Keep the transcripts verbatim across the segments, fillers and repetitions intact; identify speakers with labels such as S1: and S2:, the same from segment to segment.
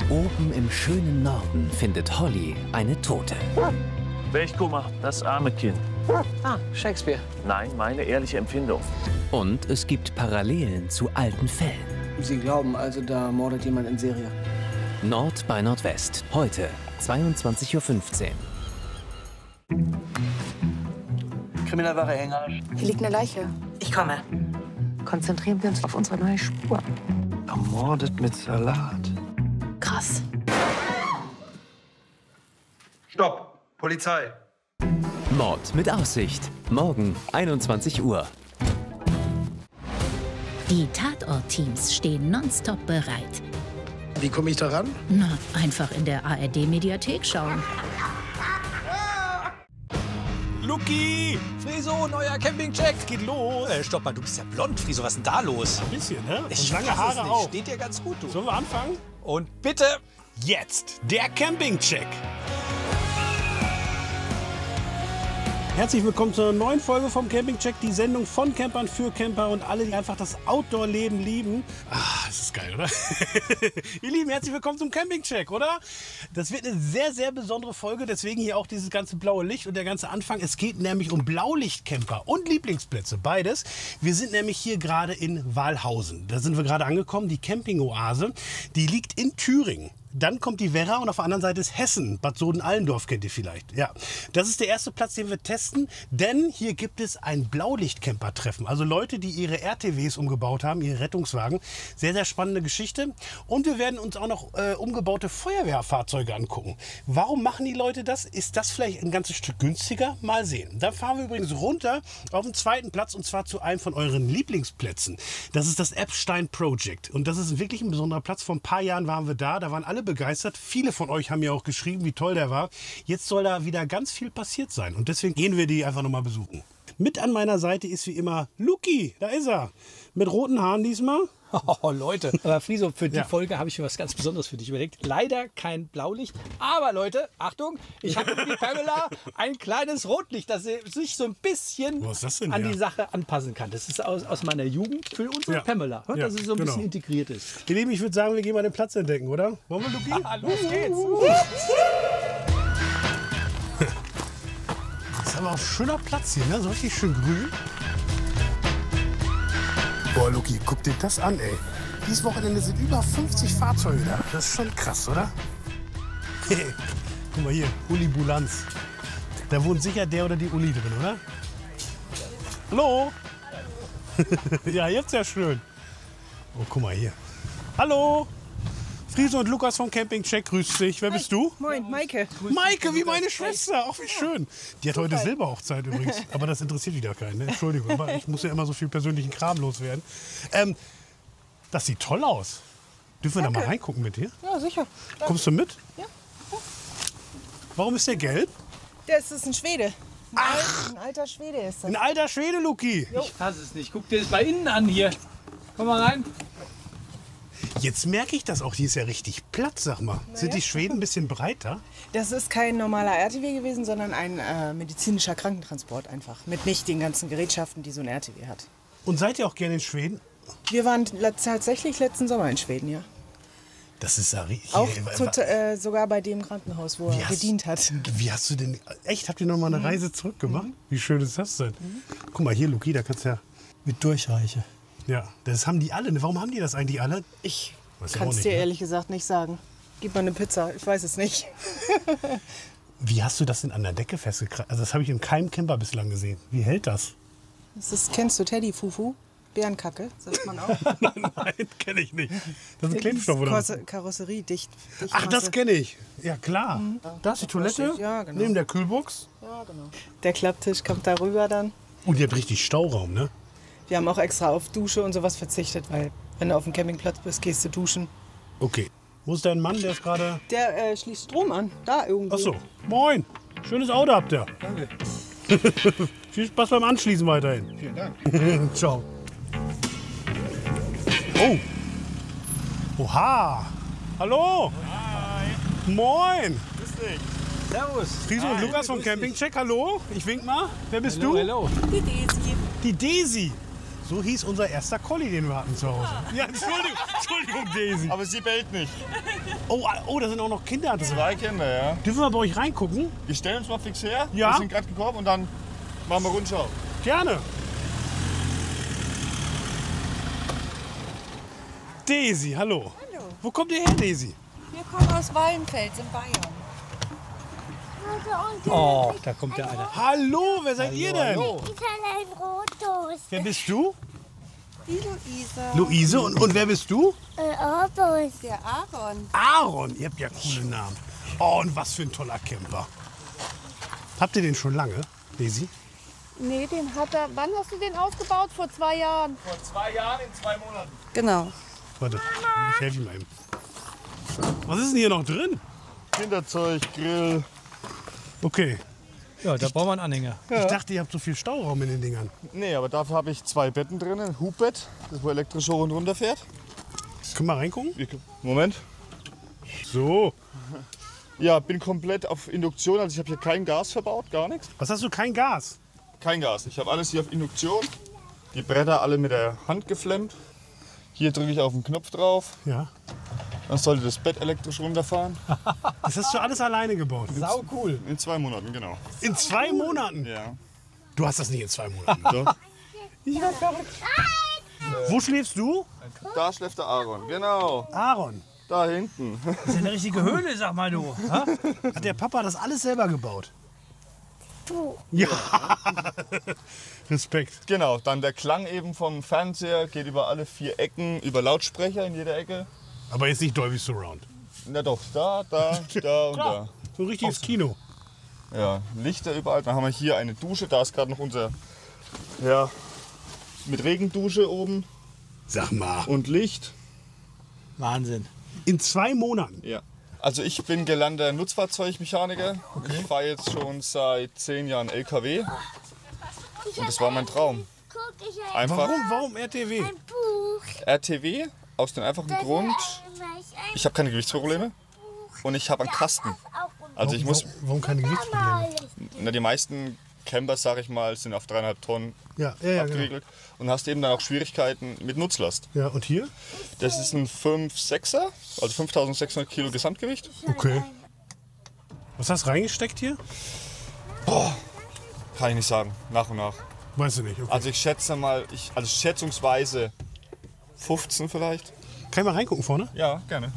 S1: Oben im schönen Norden findet Holly eine Tote.
S2: Welch Kummer, das arme Kind.
S3: Ah, Shakespeare.
S2: Nein, meine ehrliche Empfindung.
S1: Und es gibt Parallelen zu alten Fällen.
S3: Sie glauben also, da mordet jemand in Serie?
S1: Nord bei Nordwest. Heute, zweiundzwanzig Uhr fünfzehn.
S3: Kriminalwache Hengarsch.
S4: Hier liegt eine Leiche.
S5: Ich komme. Konzentrieren wir uns auf unsere neue Spur.
S3: Ermordet mit Salat.
S5: Krass.
S6: Stopp! Polizei!
S1: Mord mit Aussicht. Morgen, einundzwanzig Uhr.
S7: Die Tatort-Teams stehen nonstop bereit.
S6: Wie komme ich da ran?
S7: Na, einfach in der A R D-Mediathek schauen.
S8: Luki! Friso, neuer Campingcheck! Geht los! Äh, stopp mal, du bist ja blond, Friso. Was ist denn da los?
S6: Ein bisschen, ne?
S8: Ich
S6: Und lange
S8: weiß es
S6: Haare
S8: nicht.
S6: auch.
S8: Steht dir ganz gut, du.
S6: Sollen wir anfangen?
S8: Und bitte jetzt der Campingcheck.
S6: Herzlich willkommen zur neuen Folge vom Campingcheck, die Sendung von Campern für Camper und alle, die einfach das Outdoor-Leben lieben. Ah, das ist geil, oder? Ihr Lieben, herzlich willkommen zum Campingcheck, oder? Das wird eine sehr, sehr besondere Folge, deswegen hier auch dieses ganze blaue Licht und der ganze Anfang. Es geht nämlich um Blaulichtcamper und Lieblingsplätze, beides. Wir sind nämlich hier gerade in Walhausen. Da sind wir gerade angekommen, die Campingoase, die liegt in Thüringen. Dann kommt die Werra und auf der anderen Seite ist Hessen. Bad Soden-Allendorf kennt ihr vielleicht. Ja, das ist der erste Platz, den wir testen, denn hier gibt es ein Blaulichtcamper-Treffen. Also Leute, die ihre R T Ws umgebaut haben, ihre Rettungswagen. Sehr, sehr spannende Geschichte. Und wir werden uns auch noch äh, umgebaute Feuerwehrfahrzeuge angucken. Warum machen die Leute das? Ist das vielleicht ein ganzes Stück günstiger? Mal sehen. Dann fahren wir übrigens runter auf den zweiten Platz und zwar zu einem von euren Lieblingsplätzen. Das ist das Epstein Project. Und das ist wirklich ein besonderer Platz. Vor ein paar Jahren waren wir da. Da waren alle begeistert. Viele von euch haben ja auch geschrieben, wie toll der war. Jetzt soll da wieder ganz viel passiert sein. Und deswegen gehen wir die einfach nochmal besuchen. Mit an meiner Seite ist wie immer Luki. Da ist er. Mit roten Haaren diesmal.
S9: Oh, Leute, aber Friso, für die
S6: Ja.
S9: Folge habe ich mir was ganz Besonderes für dich überlegt. Leider kein Blaulicht, aber Leute, Achtung, ich habe wie Pamela ein kleines Rotlicht, das sich so ein bisschen
S6: Wo ist das denn
S9: an
S6: her?
S9: die Sache anpassen kann. Das ist aus, aus meiner Jugend für unsere
S6: Ja.
S9: Pamela,
S6: Ja,
S9: dass es so ein
S6: genau.
S9: bisschen integriert ist.
S6: Ihr Lieben, ich würde sagen, wir gehen mal den Platz entdecken, oder? Wollen wir, Luki?
S9: Ah, los geht's!
S6: Das ist aber auch ein schöner Platz hier, ne? So richtig schön grün. Boah, Luki, guck dir das an, ey. Dieses Wochenende sind über fünfzig Fahrzeuge da. Das ist schon krass, oder? Guck mal hier, Uli Bulanz. Da wohnt sicher der oder die Uli drin, oder? Hallo? Ja, jetzt ja schön. Oh, guck mal hier. Hallo? Friso und Lukas vom Campingcheck, grüß dich. Wer bist du?
S4: Moin, Maike.
S6: Maike, wie meine Schwester. Auch wie schön. Die hat heute Silberhochzeit übrigens. Aber das interessiert wieder keinen. Ne? Entschuldigung, aber ich muss ja immer so viel persönlichen Kram loswerden. Ähm, das sieht toll aus. Dürfen wir da mal reingucken mit dir?
S4: Ja, sicher.
S6: Kommst du mit?
S4: Ja.
S6: Warum ist der gelb?
S4: Das ist ein Schwede. Ein,
S6: Ach.
S4: Al ein alter Schwede ist das.
S6: Ein alter Schwede, Luki.
S9: Ich fasse es nicht. Guck dir das bei innen an hier. Komm mal rein.
S6: Jetzt merke ich das auch. Hier ist ja richtig Platz, sag mal. Sind die Schweden ein bisschen breiter?
S4: Das ist kein normaler R T W gewesen, sondern ein äh, medizinischer Krankentransport einfach. Mit nicht den ganzen Gerätschaften, die so ein R T W hat.
S6: Und seid ihr auch gerne in Schweden?
S4: Wir waren le- tatsächlich letzten Sommer in Schweden, ja.
S6: Das ist ja richtig.
S4: Auch zu, äh, sogar bei dem Krankenhaus, wo
S6: Wie
S4: er
S6: hast-
S4: gedient hat.
S6: Wie hast du denn. Echt, habt ihr noch mal eine Reise zurückgemacht? Wie schön ist das denn? Guck mal hier, Luki, da kannst du ja.
S9: Mit Durchreiche.
S6: Ja, das haben die alle. Warum haben die das eigentlich alle?
S4: Ich
S6: Weiß ich
S4: kann
S6: auch
S4: es
S6: nicht,
S4: dir
S6: ne?
S4: ehrlich gesagt nicht sagen. Gib mal eine Pizza, ich weiß es nicht.
S6: Wie hast du das denn an der Decke festgekratzt? Also das habe ich in keinem Camper bislang gesehen. Wie hält das?
S4: Das ist, kennst du Teddy Fufu? Bärenkacke, sagt man auch.
S6: Nein, kenne ich nicht. Das ist ein Klebstoff, oder?
S4: Karosse- Karosserie, dicht. dicht
S6: Ach, das kenne ich. Ja, klar. Da ist die Toilette,
S4: Ja, genau.
S6: neben der Kühlbox.
S4: Ja, genau. Der Klapptisch kommt darüber dann.
S6: Und ihr habt richtig Stauraum, ne?
S4: Wir haben auch extra auf Dusche und sowas verzichtet, weil wenn du auf dem Campingplatz bist, gehst du duschen.
S6: Okay. Wo ist dein Mann? Der ist gerade...
S4: Der äh, schließt Strom an, da irgendwo.
S6: Ach so. Moin. Schönes Auto habt ihr.
S9: Danke.
S6: Viel Spaß beim Anschließen weiterhin.
S9: Vielen Dank.
S6: Ciao. Oh. Oha. Hallo. Hi. Moin.
S9: Grüß dich. Servus.
S6: Friso und
S9: Hi.
S6: Lukas vom
S9: Grüß dich.
S6: Campingcheck. Hallo. Ich wink mal. Wer bist
S9: Hallo,
S6: du?
S9: hallo.
S5: Die Daisy.
S6: Die Daisy. So hieß unser erster Collie, den wir hatten zu Hause. Ja, Entschuldigung. Entschuldigung, Daisy.
S10: Aber sie bellt nicht.
S6: Oh, oh, da sind auch noch Kinder drin.
S10: Zwei Kinder, ja.
S6: Dürfen wir bei euch reingucken?
S10: Wir stellen uns mal fix her.
S6: Ja.
S10: Wir sind gerade gekommen und dann machen wir Rundschau.
S6: Gerne. Daisy, hallo.
S11: Hallo.
S6: Wo kommt ihr her, Daisy?
S11: Wir kommen aus Wallenfels in Bayern.
S9: Oh, da kommt der eine.
S6: Hallo, wer seid ihr denn?
S9: Hallo.
S11: Ich habe ein Rotos.
S6: Wer bist du?
S11: Die Luise.
S6: Luise. Und, und wer bist du?
S11: Äh, Aaron. Der Aaron.
S6: Aaron. Ihr habt ja coole Namen. Oh, und was für ein toller Camper. Habt ihr den schon lange, Daisy?
S11: Nee, den hat er. Wann hast du den aufgebaut? Vor zwei Jahren.
S10: Vor zwei Jahren in zwei Monaten.
S11: Genau.
S6: Warte, ich helfe ihm mal eben. Was ist denn hier noch drin?
S10: Kinderzeug, Grill.
S6: Okay.
S9: Ja, da braucht man einen Anhänger.
S6: Ich dachte, ihr habt so viel Stauraum in den Dingern.
S10: Nee, aber dafür habe ich zwei Betten drin. Ein Hubbett, das wo elektrisch hoch und runter fährt.
S6: Können wir reingucken?
S10: Moment.
S6: So.
S10: Ja, bin komplett auf Induktion. Also ich habe hier kein Gas verbaut, gar nichts.
S6: Was hast du? Kein Gas?
S10: Kein Gas. Ich habe alles hier auf Induktion. Die Bretter alle mit der Hand geflemmt. Hier drücke ich auf den Knopf drauf.
S6: Ja.
S10: Dann sollte das Bett elektrisch runterfahren.
S6: Das hast du alles alleine gebaut.
S9: Sau cool.
S10: In zwei Monaten, genau.
S6: In zwei Monaten?
S10: Ja.
S6: Du hast das nicht in zwei Monaten.
S10: Doch.
S6: Ja, wo schläfst du?
S10: Da schläft der Aaron, genau.
S6: Aaron.
S10: Da hinten.
S9: Das ist ja eine richtige Höhle, sag mal du. Ha?
S6: Hat der Papa das alles selber gebaut?
S11: Du.
S6: Ja. Respekt.
S10: Genau, dann der Klang eben vom Fernseher geht über alle vier Ecken, über Lautsprecher in jeder Ecke.
S6: Aber jetzt nicht Dolby Surround.
S10: Na doch, da, da, da und da.
S6: So ein richtiges Kino.
S10: Ja, Lichter überall. Dann haben wir hier eine Dusche, da ist gerade noch unser, ja, mit Regendusche oben.
S6: Sag mal.
S10: Und Licht.
S9: Wahnsinn.
S6: In zwei Monaten?
S10: Ja. Also ich bin gelernter Nutzfahrzeugmechaniker.
S6: Okay.
S10: Ich fahre jetzt schon seit zehn Jahren L K W. Und das war mein Traum. Einfach
S6: Warum, warum R T W?
S10: R T W aus dem einfachen Grund, ich habe keine Gewichtsprobleme und ich habe einen Kasten. Also ich muss,
S6: Warum, warum keine Gewichtsprobleme?
S10: na, die meisten Camper, sag ich mal, sind auf dreieinhalb Tonnen
S6: Ja, ja, ja,
S10: abgewickelt und hast eben dann auch Schwierigkeiten mit Nutzlast.
S6: Ja, und hier?
S10: Das ist ein fünf sechser, also fünftausendsechshundert Kilo Gesamtgewicht.
S6: Okay. Was hast du reingesteckt hier?
S10: Boah, kann ich nicht sagen, nach und nach.
S6: Weißt du nicht, okay.
S10: Also ich schätze mal, ich, also schätzungsweise fünfzehn vielleicht.
S6: Kann ich mal reingucken vorne?
S10: Ja, gerne.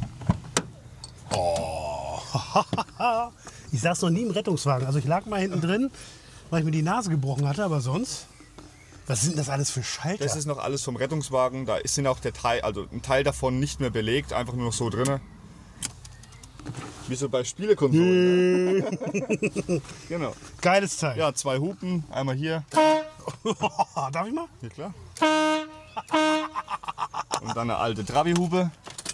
S6: Oh. Ich saß noch nie im Rettungswagen. Also ich lag mal hinten drin, weil ich mir die Nase gebrochen hatte, aber sonst. Was sind das alles für Schalter?
S10: Das ist noch alles vom Rettungswagen. Da sind auch der Teil, also ein Teil davon nicht mehr belegt, einfach nur noch so drin. Wie so bei Spielekonsolen. Ne? Genau.
S6: Geiles Teil.
S10: Ja, zwei Hupen, einmal hier.
S6: Darf ich mal?
S10: Ja, klar. Und dann eine alte Trabi-Hupe.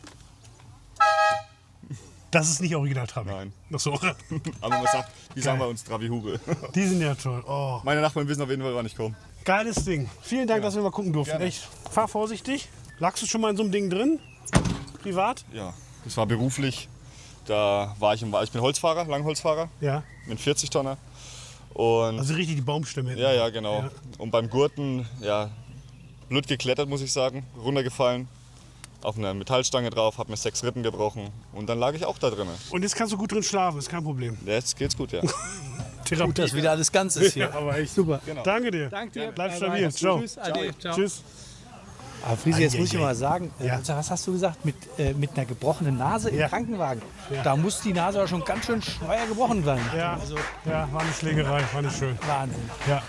S6: Das ist nicht original Trabi.
S10: Nein.
S6: Ach so.
S10: Aber man sagt, die sagen bei uns Trabi-Hupe.
S6: Die sind ja toll. Oh.
S10: Meine Nachbarn wissen auf jeden Fall, wann ich komme.
S6: Geiles Ding. Vielen Dank,
S10: Ja.
S6: dass wir mal gucken durften.
S10: Gerne.
S6: Echt. Fahr vorsichtig. Lagst du schon mal in so einem Ding drin? Privat?
S10: Ja, das war beruflich. Da war ich, im, ich bin Holzfahrer, Langholzfahrer.
S6: Ja.
S10: Mit vierzig Tonner. Und
S6: Also richtig die Baumstämme.
S10: ja, ja, genau.
S6: Ja.
S10: Und beim Gurten, ja, blöd geklettert, muss ich sagen. Runtergefallen. Auf einer Metallstange drauf, hab mir sechs Rippen gebrochen. Und dann lag ich auch da drin.
S6: Und jetzt kannst du gut drin schlafen, ist kein Problem.
S10: Jetzt geht's gut, ja.
S6: Therapie.
S9: Gut, dass wieder alles ganz ist hier.
S6: Ja, aber echt super.
S10: Genau.
S6: Danke dir.
S9: Danke dir.
S6: Bleib
S9: Bye,
S6: stabil.
S9: bye.
S6: Ciao.
S9: Tschüss. Ade. Ciao.
S6: Tschüss.
S9: Aber Friesi, jetzt
S6: Ai,
S9: muss ich
S6: ai,
S9: mal
S6: ai.
S9: sagen, äh,
S6: Ja.
S9: was hast du gesagt, mit, äh, mit einer gebrochenen Nase im
S6: Ja.
S9: Krankenwagen?
S6: Ja.
S9: Da muss die Nase auch schon ganz schön schwer gebrochen sein.
S6: Ja,
S9: Also
S6: ja, war eine Schlägerei, war nicht schön.
S9: Wahnsinn.
S6: Ja.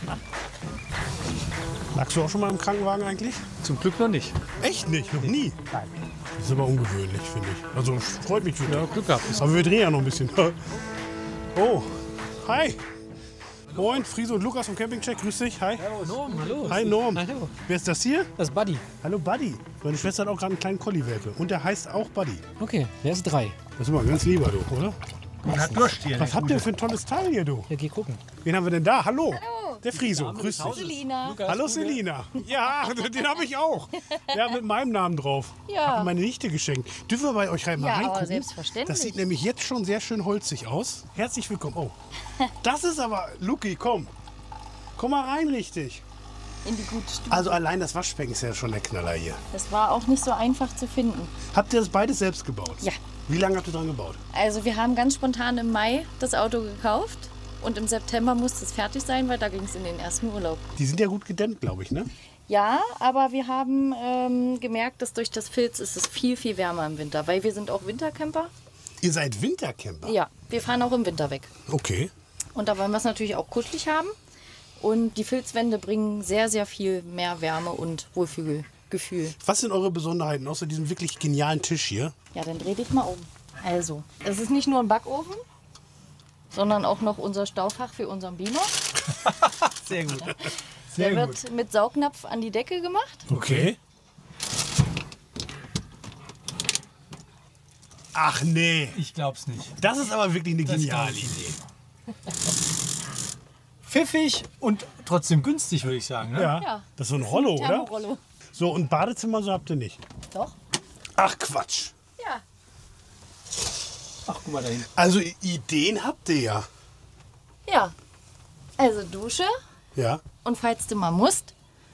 S6: Lagst du auch schon mal im Krankenwagen eigentlich?
S9: Zum Glück noch nicht.
S6: Echt nicht? Noch nie?
S9: Nein.
S6: Das ist aber ungewöhnlich, finde ich. Also freut mich für
S9: Ja,
S6: dich.
S9: Glück gehabt.
S6: Aber wir drehen ja noch ein bisschen. Oh, hi. Moin, Friese und Lukas vom Campingcheck. Grüß dich. Hi.
S9: Norm, hallo.
S6: Hi, Norm.
S9: Hallo.
S6: Wer ist das hier?
S9: Das ist Buddy.
S6: Hallo, Buddy. Meine Schwester hat auch gerade einen kleinen Collie-Welpe. Und der heißt auch Buddy.
S9: Okay, der ist drei.
S6: Das ist immer ganz lieber, du, oder?
S9: Man hat Durst hier.
S6: Was habt ihr für ein tolles Teil hier, du?
S9: Ja, geh gucken.
S6: Wen haben wir denn da? Hallo.
S11: Hallo.
S6: Der Friso. Grüß dich.
S11: Selina.
S6: Hallo Selina. Ja, den habe ich auch. Ja, mit meinem Namen drauf.
S11: Ja.
S6: Hab mir meine Nichte geschenkt. Dürfen wir bei euch rein mal
S11: Ja, aber
S6: reingucken?
S11: selbstverständlich.
S6: Das sieht nämlich jetzt schon sehr schön holzig aus. Herzlich willkommen. Oh, das ist aber, Luki, komm. Komm mal rein richtig.
S12: in die gute Stube.
S6: Also allein das Waschbecken ist ja schon der Knaller hier.
S12: Das war auch nicht so einfach zu finden.
S6: Habt ihr das beides selbst gebaut?
S12: Ja.
S6: Wie lange habt ihr dran gebaut?
S12: Also wir haben ganz spontan im Mai das Auto gekauft und im September musste es fertig sein, weil da ging es in den ersten Urlaub.
S6: Die sind ja gut gedämmt, glaube ich, ne?
S12: Ja, aber wir haben ähm, gemerkt, dass durch das Filz ist es viel, viel wärmer im Winter, weil wir sind auch Wintercamper.
S6: Ihr seid Wintercamper?
S12: Ja, wir fahren auch im Winter weg.
S6: Okay.
S12: Und da wollen wir es natürlich auch kuschelig haben. Und die Filzwände bringen sehr, sehr viel mehr Wärme und Wohlfühlgefühl.
S6: Was sind eure Besonderheiten außer diesem wirklich genialen Tisch hier?
S12: Ja, dann dreh dich mal um. Also, es ist nicht nur ein Backofen, sondern auch noch unser Staufach für unseren Beamer.
S9: Sehr gut.
S12: Der wird mit Saugnapf an die Decke gemacht.
S6: Okay. Ach nee.
S9: Ich glaub's nicht.
S6: Das ist aber wirklich eine
S9: Das
S6: geniale
S9: glaub ich
S6: Idee.
S9: Pfiffig und trotzdem günstig, würde ich sagen. Ne?
S6: Ja.
S12: Ja.
S6: Das ist so ein Rollo, oder?
S12: Thermorollo.
S6: So, und Badezimmer so habt ihr nicht?
S12: Doch.
S6: Ach Quatsch.
S12: Ja.
S9: Ach, guck mal dahin.
S6: Also Ideen habt ihr ja.
S12: Ja. Also Dusche.
S6: Ja.
S12: Und falls du mal musst.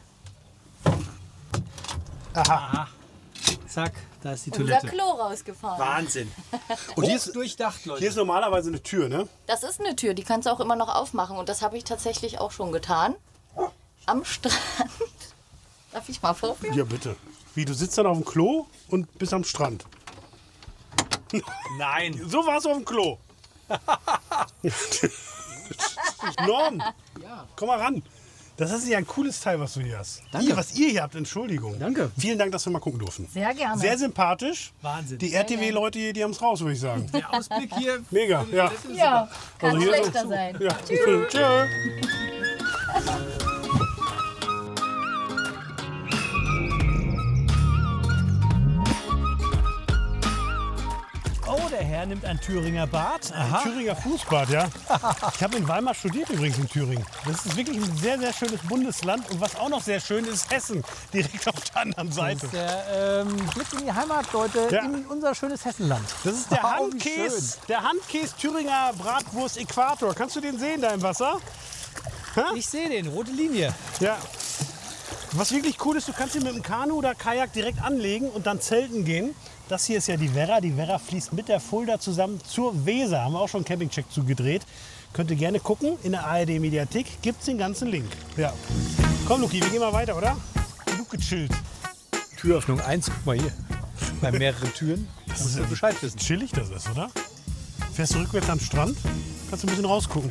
S6: Aha.
S9: Zack, da ist die
S12: Unser
S9: Toilette.
S12: Klo rausgefahren.
S9: Wahnsinn.
S6: Und hier ist,
S9: durchdacht, Leute.
S6: hier ist normalerweise eine Tür, ne?
S12: Das ist eine Tür, die kannst du auch immer noch aufmachen. Und das habe ich tatsächlich auch schon getan. Am Strand. Darf ich mal vorführen?
S6: Ja, bitte. Wie, du sitzt dann auf dem Klo und bist am Strand?
S9: Nein.
S6: So warst du auf dem Klo. Norm, komm mal ran. Das ist ja ein cooles Teil, was du hier hast.
S9: Danke.
S6: Ihr, was ihr hier habt, Entschuldigung.
S9: Danke.
S6: Vielen Dank, dass wir mal gucken durften.
S12: Sehr gerne.
S6: Sehr sympathisch.
S9: Wahnsinn.
S6: Die R T W-Leute hier, die haben es raus, würde ich sagen.
S9: Der Ausblick hier.
S6: Mega, ja.
S12: Ja, kann
S6: Also hier
S12: schlechter
S6: so-
S12: sein.
S6: Ja. Tschö.
S9: Oh, der Herr nimmt ein Thüringer Bad.
S6: Ein Thüringer Fußbad, ja. Ich habe in Weimar studiert übrigens in Thüringen. Das ist wirklich ein sehr, sehr schönes Bundesland. Und was auch noch sehr schön ist, ist Hessen. Direkt auf der anderen
S9: Das
S6: Seite.
S9: ist der ähm, Blick in die Heimat, Leute,
S6: Ja.
S9: in unser schönes Hessenland.
S6: Das ist der
S9: Oh, wie
S6: Handkäse, der Handkäse Thüringer Bratwurst Äquator. Kannst du den sehen da im Wasser?
S9: schön. Ich sehe den, rote Linie.
S6: Ja. Was wirklich cool ist, du kannst ihn mit dem Kanu oder Kajak direkt anlegen und dann zelten gehen. Das hier ist ja die Werra. Die Werra fließt mit der Fulda zusammen zur Weser. Haben wir auch schon einen Campingcheck zugedreht. Könnt ihr gerne gucken. In der A R D-Mediathek gibt es den ganzen Link. Ja. Komm, Luki, wir gehen mal weiter, oder? Genug gechillt.
S9: Türöffnung eins, guck mal hier. Bei mehreren Türen. Das ist ja Bescheid wissen.
S6: Chillig das ist, oder? Fährst du rückwärts am Strand? Kannst du ein bisschen rausgucken.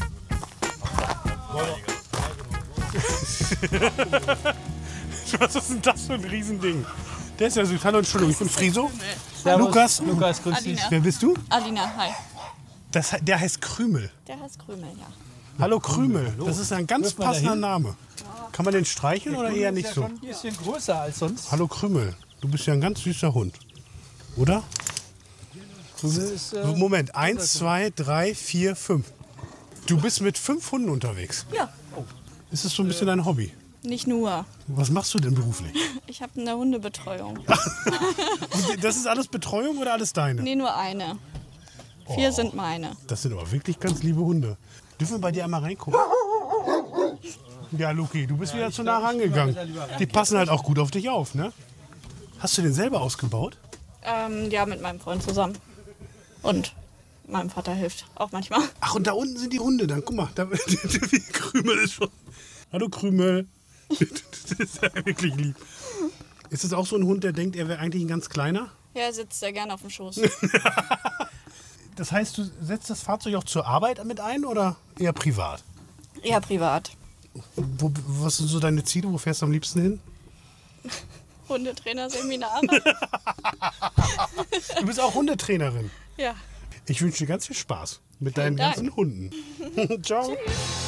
S6: Was ist denn das für ein Riesending? Der ist ja süß. Hallo, Entschuldigung, ich bin Friso.
S9: Servus.
S6: Lukas.
S9: Lukas, grüß dich.
S11: Alina.
S6: Wer bist du?
S11: Alina, hi.
S6: Das, der heißt Krümel.
S11: Der heißt Krümel, ja.
S6: Hallo Krümel. Das ist ein ganz
S9: Dürfen wir
S6: passender
S9: dahin?
S6: Name. Kann man den streicheln oder eher nicht
S9: ist
S6: so?
S9: ja schon ein bisschen größer als sonst.
S6: Hallo Krümel. Du bist ja ein ganz süßer Hund. Oder?
S9: Das ist, äh,
S6: Moment. Eins, zwei, drei, vier, fünf. Du bist mit fünf Hunden unterwegs.
S11: Ja,
S6: Ist das so ein bisschen dein Hobby?
S11: nicht nur.
S6: Was machst du denn beruflich?
S11: Ich habe eine Hundebetreuung.
S6: Das ist alles Betreuung oder alles deine?
S11: Nee, nur eine. Vier sind meine.
S6: Das sind aber wirklich ganz liebe Hunde. Dürfen wir bei dir einmal reingucken? Ja, Luki, du bist wieder zu nah rangegangen. Die passen halt auch gut auf dich auf, ne? Hast du den selber ausgebaut?
S11: Ähm, ja, mit meinem Freund zusammen. Und meinem Vater hilft auch manchmal.
S6: Ach, und da unten sind die Hunde dann. Guck mal, da, wie Krümel ist schon. Hallo Krümel. Das ist ja wirklich lieb. Ist das auch so ein Hund, der denkt, er wäre eigentlich ein ganz kleiner?
S11: Ja, er sitzt sehr gerne auf dem Schoß.
S6: Das heißt, du setzt das Fahrzeug auch zur Arbeit mit ein oder eher privat?
S11: Eher privat.
S6: Wo, was sind so deine Ziele? Wo fährst du am liebsten hin?
S11: Hundetrainer-Seminare.
S6: Du bist auch Hundetrainerin.
S11: Ja.
S6: Ich wünsche dir ganz viel Spaß mit deinen
S11: Dank.
S6: ganzen Hunden. Ciao.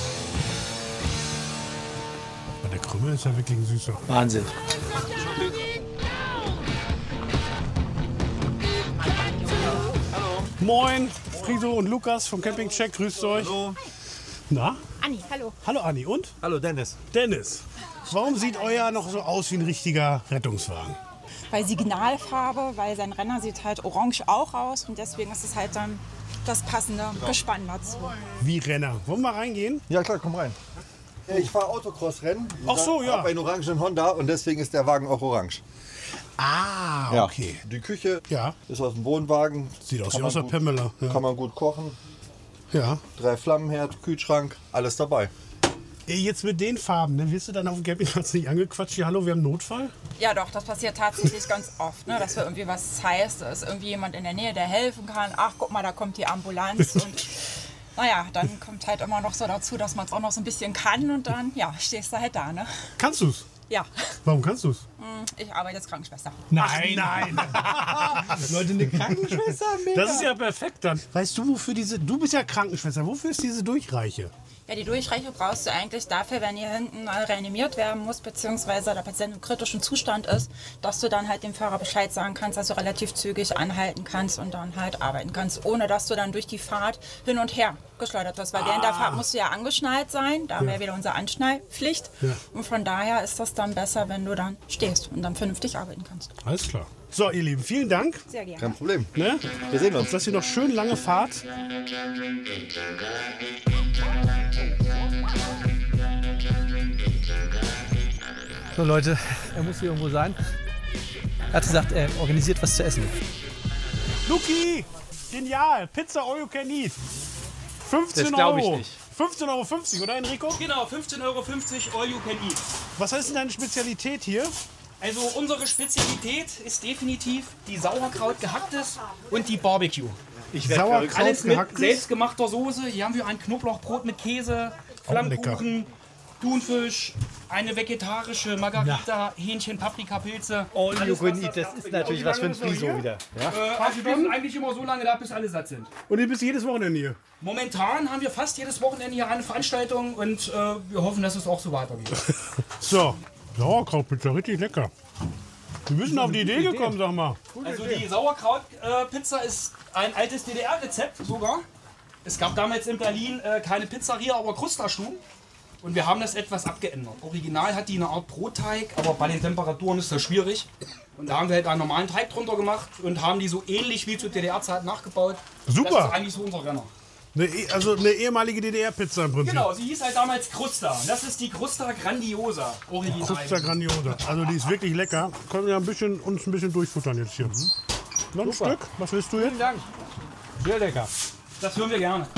S6: Der Krümel ist ja wirklich ein süßer.
S9: Wahnsinn.
S6: Moin, Friso und Lukas vom Campingcheck. Grüßt euch. Hallo. Na?
S11: Anni, hallo.
S6: Hallo Anni. Und?
S8: Hallo Dennis.
S6: Dennis. Warum sieht euer noch so aus wie ein richtiger Rettungswagen?
S13: Weil Signalfarbe, weil sein Renner sieht halt orange auch aus und deswegen ist es halt dann das passende Gespann dazu.
S6: Wie Renner. Wollen wir mal reingehen?
S8: Ja klar, komm rein.
S14: Ich fahre Autocross-Rennen.
S6: Ach so, ja.
S14: Ich habe einen orangen Honda und deswegen ist der Wagen auch orange.
S6: Ah, okay.
S14: Ja. Die Küche
S6: ja.
S14: ist aus dem Wohnwagen.
S6: Sieht aus
S14: Kann
S6: wie
S14: man
S6: aus der
S14: gut-
S6: Pamela. Ja.
S14: Kann man gut kochen.
S6: Ja.
S14: Drei Flammenherd, Kühlschrank, alles dabei.
S6: Ey, Jetzt mit den Farben, ne? Wirst du dann auf dem Campingplatz nicht angequatscht? Hier, hallo, wir haben Notfall?
S13: Ja doch, das passiert tatsächlich ganz oft, ne? Dass wir irgendwie was heißt, da ist irgendwie jemand in der Nähe, der helfen kann. Ach, guck mal, da kommt die Ambulanz. Und naja, dann kommt halt immer noch so dazu, dass man es auch noch so ein bisschen kann und dann, ja, stehst du halt da, ne?
S6: Kannst du's?
S13: Ja.
S6: Warum kannst du's?
S13: Hm, Ich arbeite als Krankenschwester.
S6: Nein, nein.
S9: Leute, eine Krankenschwester? Mega.
S6: Das ist ja perfekt dann. Weißt du, wofür diese... Du bist ja Krankenschwester. Wofür ist diese Durchreiche?
S13: Ja, die Durchreiche brauchst du eigentlich dafür, wenn hier hinten reanimiert werden muss, beziehungsweise der Patient im kritischen Zustand ist, dass du dann halt dem Fahrer Bescheid sagen kannst, dass du relativ zügig anhalten kannst und dann halt arbeiten kannst, ohne dass du dann durch die Fahrt hin und her geschleudert wirst. Weil während der Fahrt musst du ja angeschnallt sein, da haben wir ja wieder unsere Anschnallpflicht.
S6: Ja.
S13: Und von daher ist das dann besser, wenn du dann stehst und dann vernünftig arbeiten kannst.
S6: Alles klar. So, ihr Lieben, vielen Dank.
S13: Sehr gerne.
S14: Kein Problem.
S6: Ne?
S14: Wir sehen uns.
S6: Dass ihr noch schön lange fahrt.
S9: So Leute, er muss hier irgendwo sein. Er hat gesagt, er organisiert was zu essen.
S6: Luki, genial. Pizza all you can eat. fünfzehn
S9: Das glaub ich
S6: Euro.
S9: nicht.
S6: fünfzehn Euro fünfzig, oder Enrico?
S15: Genau, fünfzehn Euro fünfzig all you can eat.
S6: Was ist denn deine Spezialität hier?
S15: Also unsere Spezialität ist definitiv die Sauerkraut gehacktes und die Barbecue.
S9: Ich
S6: werd Sauerkraut
S15: Alles mit
S6: gehacktes?
S15: selbstgemachter Soße. Hier haben wir ein Knoblauchbrot mit Käse, Flammkuchen, Thunfisch, eine vegetarische Margarita, Hähnchen, Paprikapilze.
S9: All you
S15: Alles,
S9: can
S15: was
S9: eat,
S15: da-
S9: das ist natürlich was für ein Friso wieder. Ja?
S15: Äh, also wir sind eigentlich immer so lange da, bis alle satt sind.
S6: Und ihr bist jedes Wochenende hier?
S15: Momentan haben wir fast jedes Wochenende hier eine Veranstaltung und äh, wir hoffen, dass es auch so weitergeht.
S6: So, Sauerkrautpizza, richtig lecker. Wir müssen auf die Idee gekommen, sag mal.
S15: Also die Sauerkraut-Pizza ist ein altes D D R-Rezept sogar. Es gab damals in Berlin äh, keine Pizzeria, aber Krustastuben. Und wir haben das etwas abgeändert. Original hat die eine Art Brotteig, aber bei den Temperaturen ist das schwierig. Und da haben wir halt einen normalen Teig drunter gemacht und haben die so ähnlich wie zur D D R-Zeit nachgebaut.
S6: Super.
S15: Das ist eigentlich so unser Renner.
S6: Eine, e- also eine ehemalige D D R-Pizza im Prinzip.
S15: Genau, sie hieß halt damals Krusta. Das ist die Krusta Grandiosa. Original.
S6: Krusta Grandiosa. Also die ist wirklich lecker. Können wir ein bisschen, uns ein bisschen durchfuttern jetzt hier. Noch ein
S9: Super.
S6: Stück? Was willst du jetzt?
S9: Vielen Dank. Sehr lecker.
S15: Das hören wir gerne.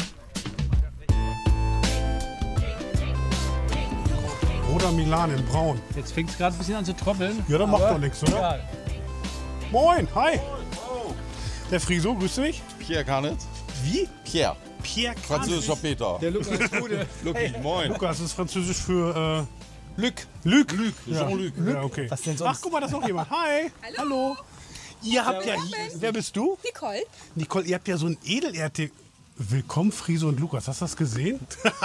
S6: Roter Milan in Braun.
S9: Jetzt fängt es gerade ein bisschen an zu trommeln.
S6: Ja, das macht
S9: aber
S6: doch nichts, oder?
S9: egal.
S6: Moin, hi. Der Friso, grüß dich.
S16: Pierre Carnet.
S6: Wie?
S16: Pierre.
S6: Pierre
S16: Französischer Peter.
S9: Der Lukas Gude.
S16: Lucky, moin.
S6: Lukas ist französisch für äh,
S16: Luc.
S6: Luc.
S16: Luc,
S6: Ja.
S16: Jean-Luc.
S6: Ja, okay.
S9: Was denn sonst?
S6: Ach, guck mal, da ist noch jemand. Hi. Hallo. Ihr habt ja, wer bist du?
S17: Nicole.
S6: Nicole, ihr habt ja so ein Edel-R T. Willkommen, Friso und Lukas. Hast du das gesehen?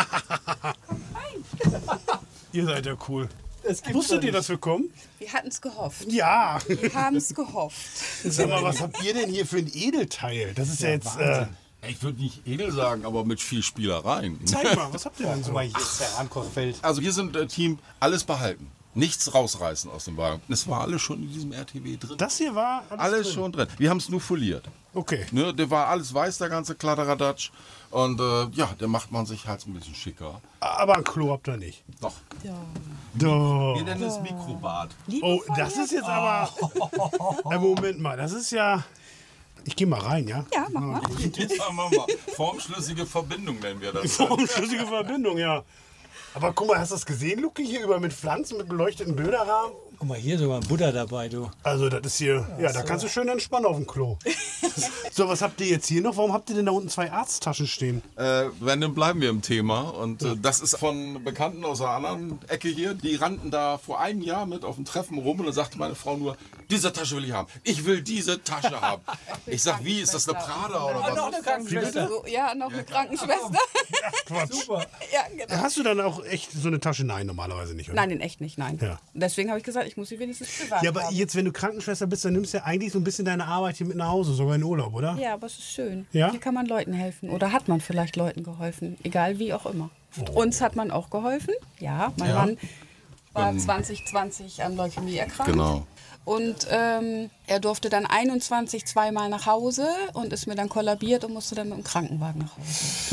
S6: Ihr seid ja cool. Wusstet ihr, dass wir kommen?
S17: Wir hatten es gehofft.
S6: Ja.
S17: Wir haben es gehofft.
S6: Sag mal, was habt ihr denn hier für ein Edelteil? Das ist ja, jetzt. Äh,
S16: Ich würde nicht edel sagen, aber mit viel Spielereien.
S6: zeig mal, was habt ihr denn so?
S9: Guck mal, hier ist der Rahmkochfeld.
S16: Also wir sind äh, Team alles behalten. Nichts rausreißen aus dem Wagen. Es war alles schon in diesem R T W drin.
S6: Das hier war alles,
S16: Alles
S6: drin.
S16: schon drin. Wir haben es nur foliert.
S6: Okay.
S16: Ne, der war alles weiß, der ganze Kladderadatsch. Und äh, ja, da macht man sich halt ein bisschen schicker.
S6: Aber ein Klo habt ihr nicht.
S16: Doch.
S6: Doch.
S16: Wir nennen es Mikrobad.
S6: Oh, das ist jetzt aber. Äh, Moment mal, das ist ja. Ich gehe mal rein, ja?
S17: Ja, mach mal.
S16: Sagen wir mal, formschlüssige Verbindung nennen wir das.
S6: Formschlüssige Verbindung, ja. Aber guck mal, hast du das gesehen, Luki, hier über mit Pflanzen, mit beleuchteten Bilderrahmen?
S9: Guck mal, hier sogar ein Butter dabei, du.
S6: Also, das ist hier. Ja, da kannst du schön entspannen auf dem Klo. So, was habt ihr jetzt hier noch? Warum habt ihr denn da unten zwei Arzttaschen stehen?
S16: Äh, wenn, dann bleiben wir im Thema. Und äh, das ist von Bekannten aus einer anderen Ecke hier. Die rannten da vor einem Jahr mit auf dem Treffen rum und dann sagte meine Frau nur, diese Tasche will ich haben. Ich will diese Tasche haben. Ich sag, wie, ist das eine Prada oder
S17: Noch
S16: was?
S17: eine Krankenschwester. So, ja, noch eine Krankenschwester.
S6: Quatsch.
S9: Super.
S17: Ja, genau.
S6: Hast du dann auch echt so eine Tasche? Nein, normalerweise nicht, oder?
S17: Nein, in echt nicht, nein.
S6: Ja.
S17: Deswegen habe ich gesagt, ich muss sie wenigstens privat
S6: Ja, aber
S17: haben.
S6: jetzt, wenn du Krankenschwester bist, dann nimmst du ja eigentlich so ein bisschen deine Arbeit hier mit nach Hause, sogar in Urlaub, oder?
S17: Ja, aber es ist schön.
S6: Ja?
S17: Hier kann man Leuten helfen. Oder hat man vielleicht Leuten geholfen. Egal wie auch immer. Uns hat man auch geholfen. Ja, mein
S16: Ja.
S17: Mann war
S16: Ähm,
S17: zwanzig zwanzig an Leukämie erkrankt.
S16: Genau.
S17: Und ähm, er durfte dann einundzwanzig zweimal nach Hause und ist mir dann kollabiert und musste dann mit dem Krankenwagen nach Hause.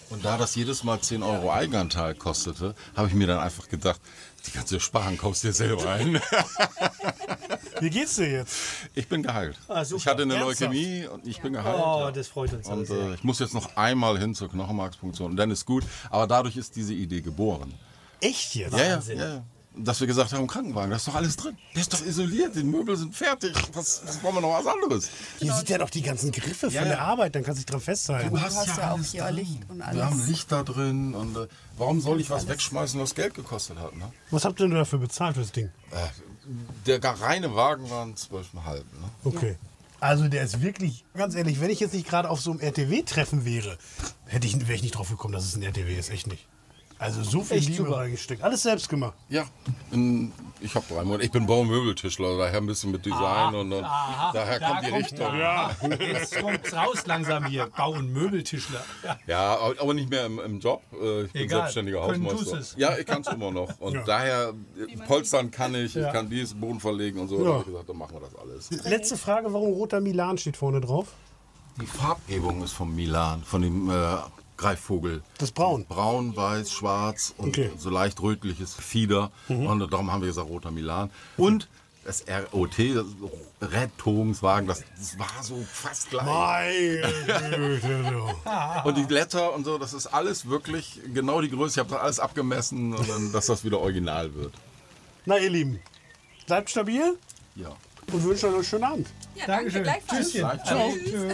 S16: Und da das jedes Mal zehn Euro Eigenanteil kostete, habe ich mir dann einfach gedacht, die kannst du sparen, kaufst dir selber ein.
S6: Wie geht's dir jetzt?
S16: Ich bin geheilt.
S6: Ah, super.
S16: Ich hatte eine
S6: Ernsthaft?
S16: Leukämie und ich bin geheilt.
S9: Oh,
S16: ja.
S9: das freut uns.
S16: Und
S9: sehr.
S16: äh, ich muss jetzt noch einmal hin zur Knochenmarkspunktion und dann ist gut. Aber dadurch ist diese Idee geboren.
S6: Echt jetzt?
S16: Ja, ja,
S6: Wahnsinn.
S16: ja, ja. Dass wir gesagt haben, im Krankenwagen, da ist doch alles drin. Der ist doch isoliert, die Möbel sind fertig. Was, was wollen wir noch was anderes?
S6: Hier sieht ja doch die ganzen Griffe
S16: Ja,
S6: von
S16: ja.
S6: der Arbeit, dann kannst du dich dran festhalten.
S16: Du hast, ja,
S17: auch
S16: alles
S17: hier
S16: drin.
S17: Licht und
S16: Wir
S17: alles.
S16: haben Licht da drin. Und äh, warum soll ich was wegschmeißen, was Geld gekostet hat? Ne?
S6: Was habt ihr denn dafür bezahlt für das Ding?
S16: Äh, der gar reine Wagen waren zwölfeinhalb. Ne?
S6: Okay. Also der ist wirklich, ganz ehrlich, wenn ich jetzt nicht gerade auf so einem R T W-Treffen wäre, hätte ich, wäre ich nicht drauf gekommen, dass es ein R T W ist. Echt nicht. Also so viel
S9: Echt
S6: Liebe
S9: super.
S6: reingesteckt. Alles selbst gemacht.
S16: Ja, in, ich habe drei Monate. Ich bin Bau- und Möbeltischler, daher ein bisschen mit Design und, und
S9: Aha,
S16: daher
S9: da
S16: kommt die Richtung.
S9: Ja. Jetzt kommt's raus langsam hier. Bau- und Möbeltischler. Ja.
S16: Ja, aber aber nicht mehr im, im Job. Äh, Ich bin
S9: Egal.
S16: selbstständiger
S9: Können
S16: Hausmeister.
S9: tust es.
S16: Ja, ich kann es immer noch. Und
S6: Ja.
S16: daher, äh, polstern kann ich,
S6: Ja.
S16: ich kann dies, Boden verlegen und so.
S6: Ja.
S16: Da habe ich gesagt, dann machen wir das alles.
S6: Letzte Frage, warum roter Milan steht vorne drauf?
S16: Die Farbgebung ist vom Milan, von dem äh, Greifvogel.
S6: Das ist braun.
S16: Braun, weiß, schwarz und
S6: Okay.
S16: so leicht rötliches Fieder.
S6: Mhm.
S16: Und darum haben wir gesagt, roter Milan. Und das R O T, das Rettungswagen, das, das war so fast gleich.
S6: Meine Güte, du.
S16: Und die Blätter und so, das ist alles wirklich genau die Größe. Ich habe das alles abgemessen, und dann, dass das wieder original wird.
S6: Na ihr Lieben, bleibt stabil
S16: Ja.
S6: und wünsche euch einen schönen Abend.
S13: Ja,
S9: Dankeschön.
S13: gleichfalls.
S9: Tschüsschen.
S16: Ciao.
S9: Ciao.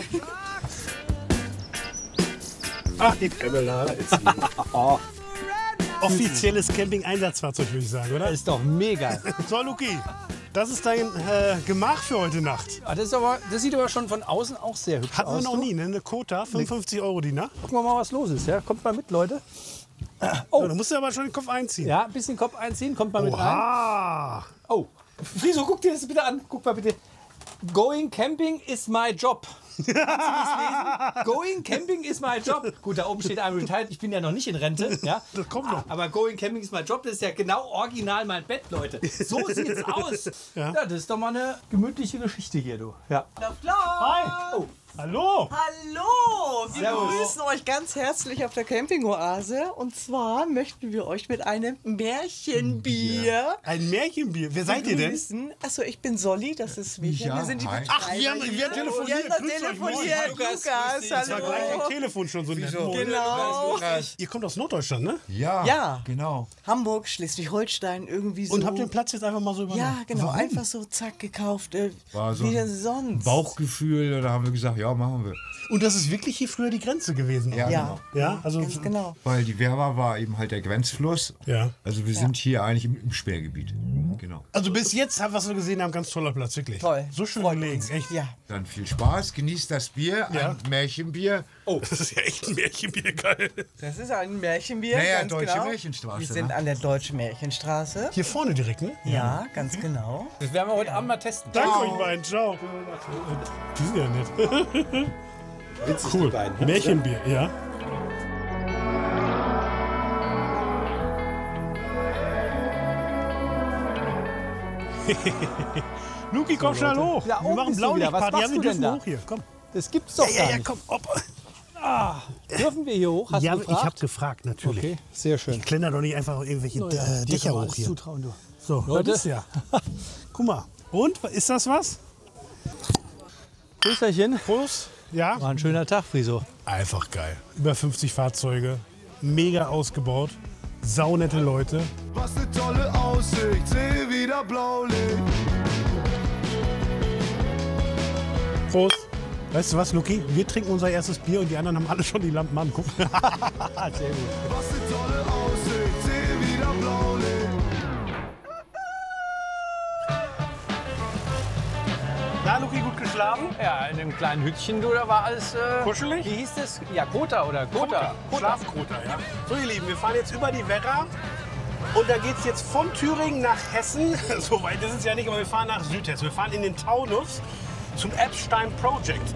S6: Ach, die Pamela ist hier. Offizielles Camping-Einsatzfahrzeug, würde ich sagen, oder?
S9: Ist doch mega.
S6: So, Luki, das ist dein äh, Gemach für heute Nacht.
S9: Ah, das, ist aber, das sieht aber schon von außen auch sehr hübsch
S6: Hatten
S9: aus.
S6: wir noch
S9: du.
S6: nie, ne? Eine Kota, fünfundfünfzig Euro die Nacht.
S9: Gucken wir mal, was los ist. Ja? Kommt mal mit, Leute.
S6: Oh, da musst du aber schon den Kopf einziehen.
S9: Ja, ein bisschen Kopf einziehen. Kommt mal mit rein.
S6: Oha!
S9: Oh, Friso, guck dir das bitte an. Guck mal bitte. Going camping is my job. Kannst du das lesen? Going camping is my job. Gut, da oben steht I'm retired. Ich bin ja noch nicht in Rente. Ja?
S6: Das kommt noch.
S9: Aber going camping is my job, das ist ja genau original mein Bett, Leute. So sieht's aus.
S6: Ja.
S9: Ja, das ist doch mal eine gemütliche Geschichte hier, du. Ja.
S4: Hi.
S9: Oh.
S6: Hallo!
S4: Hallo! Wir
S9: Servus.
S4: begrüßen euch ganz herzlich auf der Campingoase. Und zwar möchten wir euch mit einem Märchenbier
S6: Ein Märchenbier. Wer seid ihr denn?
S4: begrüßen. Achso, ich bin Solly, das ist Micha. Wir sind die
S6: Ach, wir haben, wir haben telefoniert.
S4: Ja,
S6: Grüßt euch,
S4: telefoniert.
S6: moin.
S4: Lukas,
S9: grüß dich.
S6: Das war gleich am
S4: hallo.
S6: Telefon schon so nett. Moin.
S4: Genau.
S6: Ihr kommt aus Norddeutschland, ne?
S3: Ja,
S4: Ja.
S3: genau.
S4: Hamburg, Schleswig-Holstein, irgendwie so.
S6: Und habt den Platz jetzt einfach mal so übernommen?
S4: Ja, genau.
S6: Warum?
S4: Einfach so zack gekauft. Äh,
S3: War so
S4: wie
S3: ein
S4: denn sonst?
S3: Bauchgefühl, da haben wir gesagt, ja, machen wir.
S6: Und das ist wirklich hier früher die Grenze gewesen?
S3: Ja,
S4: Ja.
S3: genau.
S6: Ja, also.
S4: Ganz genau.
S3: Weil die Werra war eben halt der Grenzfluss.
S6: Ja.
S3: Also wir sind hier eigentlich im, im Sperrgebiet. Genau.
S6: Also bis jetzt, was wir gesehen haben, ganz toller Platz, wirklich.
S4: Toll.
S6: So schön gelegen, echt.
S4: Ja.
S3: Dann viel Spaß, genießt das Bier,
S6: Ja.
S3: ein Märchenbier.
S6: Oh, das ist ja echt ein Märchenbier, geil.
S4: Das ist ein Märchenbier.
S3: Naja,
S4: ganz
S3: Deutsche
S4: genau.
S3: Märchenstraße,
S4: Wir sind
S3: ne?
S4: an der Deutschen Märchenstraße.
S6: Hier vorne direkt, ne?
S4: Ja, ganz genau.
S9: Das werden wir heute Abend mal testen.
S6: Danke euch beiden, ciao. Die sind ja nett. Cool. Märchenbier, ja. Luki, komm schnell hoch.
S9: Ja,
S6: Wir
S9: oh,
S6: machen
S9: bist du wieder. Was
S6: Blaulichtparty. Ja,
S9: machst
S6: wir
S9: du denn
S6: dürfen
S9: da?
S6: hoch hier. Komm.
S9: Das gibt's doch
S6: Ja,
S9: gar
S6: ja, ja,
S9: nicht.
S6: komm. Hopp.
S9: Ah, dürfen wir hier hoch? Hast
S6: Ja,
S9: du
S6: ich
S9: gefragt?
S6: habe gefragt, natürlich.
S9: Okay, sehr schön.
S6: Ich kletter doch nicht einfach irgendwelche
S9: Oh ja,
S6: äh,
S9: dir
S6: Dächer
S9: kann man
S6: hoch
S9: alles
S6: hier.
S9: zutrauen, du.
S6: So,
S9: Leute.
S6: das ist ja. Guck mal. Und, ist das was?
S9: Grüßerchen.
S6: Prost. Ja?
S9: War ein schöner Tag, Friso.
S6: Einfach geil. Über fünfzig Fahrzeuge, mega ausgebaut, saunette Leute.
S18: Was ne tolle Aussicht, sehe wieder Blaulicht.
S6: Prost. Weißt du was, Luki? Wir trinken unser erstes Bier und die anderen haben alle schon die Lampen an. Guck. Sehr gut.
S18: Was ne tolle Aussicht, sehe wieder Blaulicht.
S6: Na, Luki, gut geschlafen?
S9: Ja, in dem kleinen Hütchen, du, da war alles... Äh,
S6: Kuschelig?
S9: Wie hieß das? Ja, Kota oder Kota.
S6: Schlafkota, ja. So, ihr Lieben, wir fahren jetzt über die Werra. Und da geht es jetzt von Thüringen nach Hessen. So weit ist es ja nicht, aber wir fahren nach Südhessen. Wir fahren in den Taunus zum Epstein Project.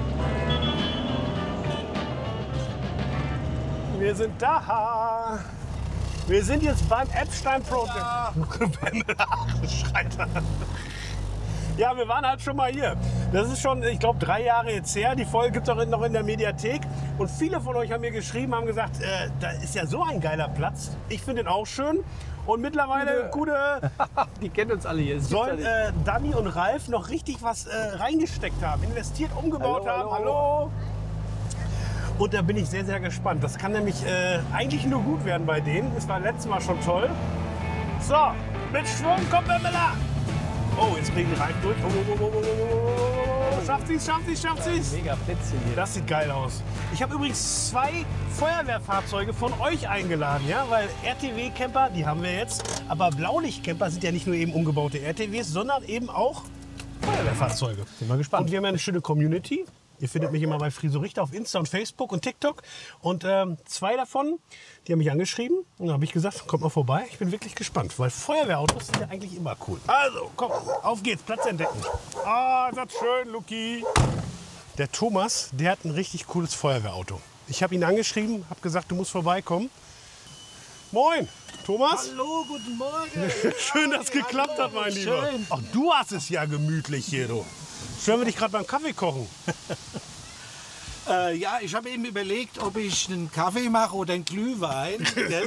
S6: Wir sind da. Wir sind jetzt beim Epstein Project. Schreit er. Ja, wir waren halt schon mal hier. Das ist schon, ich glaube, drei Jahre jetzt her. Die Folge gibt es auch noch in der Mediathek. Und viele von euch haben mir geschrieben, haben gesagt, äh, da ist ja so ein geiler Platz. Ich finde ihn auch schön. Und mittlerweile, gute,
S9: die kennen uns alle hier.
S6: Sollen äh, Dani und Ralf noch richtig was äh, reingesteckt haben, investiert, umgebaut
S9: Hallo,
S6: haben.
S9: hallo.
S6: Hallo. Und da bin ich sehr, sehr gespannt. Das kann nämlich äh, eigentlich nur gut werden bei denen. Das war letztes Mal schon toll. So, mit Schwung kommt der Miller. Oh, jetzt kriegen die Reifen durch. Oh, oh, oh, oh, oh. Schafft sie's, schafft sie's, schafft sie's.
S9: Mega Plätzchen hier.
S6: Das sieht geil aus. Ich habe übrigens zwei Feuerwehrfahrzeuge von euch eingeladen, ja, weil R T W-Camper, die haben wir jetzt, aber Blaulicht-Camper sind ja nicht nur eben umgebaute R T Ws, sondern eben auch Feuerwehrfahrzeuge.
S9: Sind wir gespannt.
S6: Und wir haben ja eine schöne Community. Ihr findet mich immer bei Friso Richter auf Insta und Facebook und TikTok. Und ähm, zwei davon, die haben mich angeschrieben. Und da habe ich gesagt, kommt mal vorbei. Ich bin wirklich gespannt, weil Feuerwehrautos sind ja eigentlich immer cool. Also, komm, auf geht's, Platz entdecken. Ah, ist das schön, Luki. Der Thomas, der hat ein richtig cooles Feuerwehrauto. Ich habe ihn angeschrieben, habe gesagt, du musst vorbeikommen. Moin, Thomas.
S19: Hallo, guten Morgen.
S6: Schön, dass es geklappt hat, mein Lieber.
S19: Schön.
S6: Ach, du hast es ja gemütlich hier, du. Stören wir dich gerade beim Kaffee kochen?
S19: Äh, ja, ich habe eben überlegt, ob ich einen Kaffee mache oder einen Glühwein.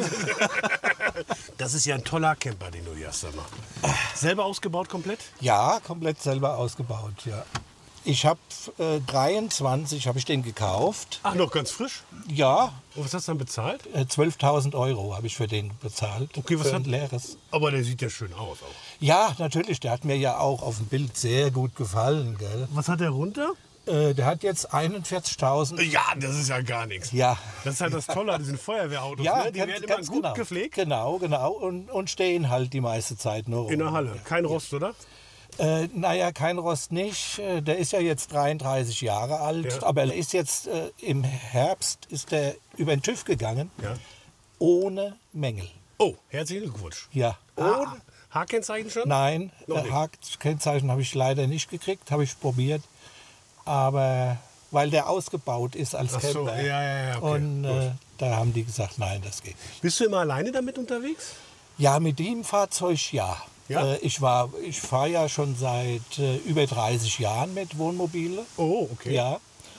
S6: Das ist ja ein toller Camper, den du hier hast. Sag mal. Selber ausgebaut komplett?
S19: Ja, komplett selber ausgebaut, ja. Ich habe äh, dreiundzwanzig habe ich den gekauft.
S6: Ach, noch ganz frisch?
S19: Ja.
S6: Und was hast du dann bezahlt?
S19: Äh, zwölftausend Euro habe ich für den bezahlt.
S6: Okay, was
S19: für
S6: hat
S19: ein leeres.
S6: Aber der sieht ja schön aus auch.
S19: Ja, natürlich. Der hat mir ja auch auf dem Bild sehr gut gefallen, gell?
S6: Was hat der runter?
S19: Äh, der hat jetzt einundvierzigtausend.
S6: Ja, das ist ja gar nichts.
S19: Ja.
S6: Das ist halt das Tolle an diesen Feuerwehrautos.
S19: Ja,
S6: Ne? Die
S19: ganz,
S6: werden immer
S19: ganz
S6: gut
S19: genau.
S6: gepflegt.
S19: Genau, genau. Und, und stehen halt die meiste Zeit nur rum.
S6: In der Halle. Kein Rost, oder?
S19: Äh, naja, kein Rost nicht. Äh, Der ist ja jetzt dreiunddreißig Jahre alt.
S6: Ja.
S19: Aber er ist jetzt äh, im Herbst ist der über den TÜV gegangen.
S6: Ja.
S19: Ohne Mängel.
S6: Oh, herzlichen Glückwunsch.
S19: Ja.
S6: Ah, H-Kennzeichen schon?
S19: Nein,
S6: Noch nicht.
S19: H-Kennzeichen habe ich leider nicht gekriegt. Habe ich probiert. Aber weil der ausgebaut ist als
S6: Ach so,
S19: Camper.
S6: ja, ja, ja, okay,
S19: Und äh,
S6: gut.
S19: da haben die gesagt, nein, das geht nicht.
S6: Bist du immer alleine damit unterwegs?
S19: Ja, mit dem Fahrzeug ja.
S6: Ja?
S19: Äh, ich war, ich fahre ja schon seit äh, über dreißig Jahren mit Wohnmobile.
S6: Oh, okay.
S19: Ja.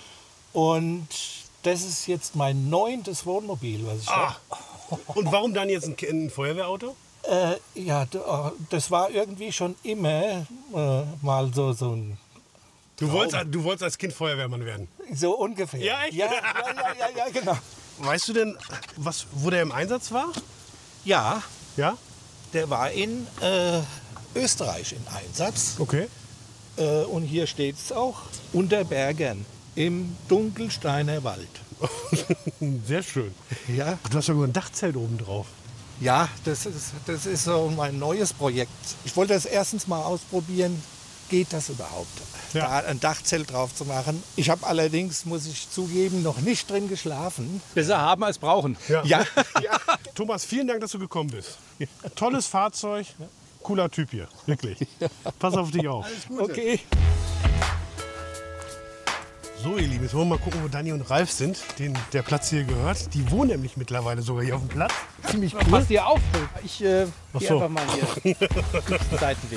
S19: Und das ist jetzt mein neuntes Wohnmobil, was ich
S6: Ah.
S19: habe.
S6: Und warum dann jetzt ein, ein Feuerwehrauto?
S19: Äh, ja, d- äh, das war irgendwie schon immer äh, mal so, so ein.
S6: Du
S19: Traum.
S6: wolltest, du wolltest als Kind Feuerwehrmann werden?
S19: So ungefähr.
S6: Ja, echt?
S19: Ja, ja, ja, ja, ja, genau.
S6: Weißt du denn, was, wo der im Einsatz war?
S19: Ja,
S6: Ja?
S19: der war in äh, Österreich in Einsatz.
S6: Okay.
S19: Äh, und hier steht es auch, unter Bergern im Dunkelsteiner Wald.
S6: Sehr schön.
S19: Ja,
S6: Du hast sogar ein Dachzelt oben drauf.
S19: ja das, ist, das ist so mein neues Projekt. Ich wollte das erstens mal ausprobieren, geht das überhaupt,
S6: Ja.
S19: da ein Dachzelt drauf zu machen. Ich habe allerdings, muss ich zugeben, noch nicht drin geschlafen.
S9: Besser haben als brauchen.
S6: Ja.
S19: Ja,
S6: Thomas, vielen Dank, dass du gekommen bist. Tolles Fahrzeug, cooler Typ hier, wirklich. Pass auf dich auf.
S19: okay.
S6: So, ihr Lieben, jetzt wollen wir mal gucken, wo Dani und Ralf sind, denen der Platz hier gehört. Die wohnen nämlich mittlerweile sogar hier auf dem Platz. Ziemlich cool.
S9: Pass dir auf. Ich äh,
S6: Ach
S9: gehe
S6: so.
S9: einfach mal hier den Seitenweg.